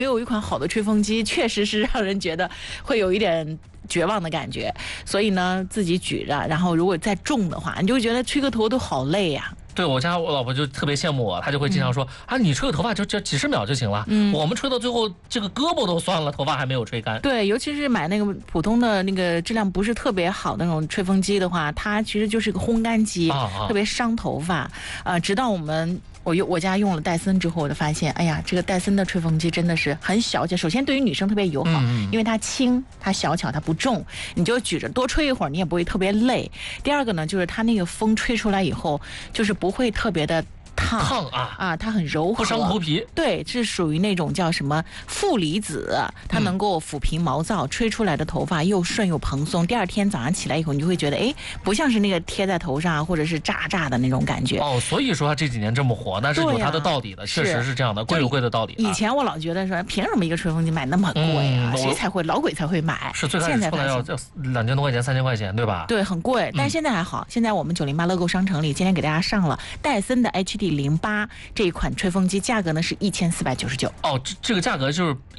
没有一款好的吹风机，确实是让人觉得会有一点绝望的感觉。所以呢，自己举着，然后如果再重的话，你就会觉得吹个头都好累呀。 对，我老婆就特别羡慕我，她就会经常说、啊，你吹个头发就几十秒就行了，我们吹到最后这个胳膊都酸了，头发还没有吹干。 对，尤其是买那个普通的那个质量不是特别好的那种吹风机的话，它其实就是个烘干机，特别伤头发。直到我家用了戴森之后，我就发现，哎呀，这个戴森的吹风机真的是很小巧。首先对于女生特别友好，因为它轻，它小巧，它不重，你就举着多吹一会儿，你也不会特别累。第二个呢，就是它那个风吹出来以后，就是不会特别的烫它很柔和， 不伤头皮。 对，是属于那种叫什么负离子，它能够抚平毛躁，吹出来的头发又顺又蓬松。第二天早上起来以后，你就会觉得，哎，不像是那个贴在头上或者是炸炸的那种感觉。 所以说它这几年这么火，那是有它的道理的，确实是这样的，贵有贵的道理。 以前我老觉得说，凭什么一个吹风机买那么贵啊？谁才会老鬼才会买？ 是最开始出来要2000多块钱、3000块钱，对吧？ 对，很贵。但是现在还好，现在我们908乐购商城里今天给大家上了戴森的 HD08。这一款吹风机价格呢是1499。 这个价格就是